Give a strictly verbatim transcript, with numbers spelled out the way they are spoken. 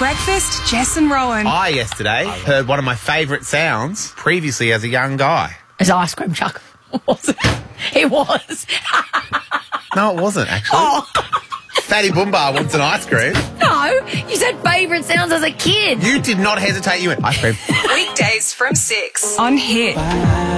breakfast, Jess and Rowan. I, yesterday, heard one of my favourite sounds previously as a young guy. It's ice cream truck. Was it? It was. No, it wasn't, actually. Oh. Fatty Boomba wants an ice cream. No, you said favourite sounds as a kid. You did not hesitate. You went, ice cream. Weekdays from six on Hit.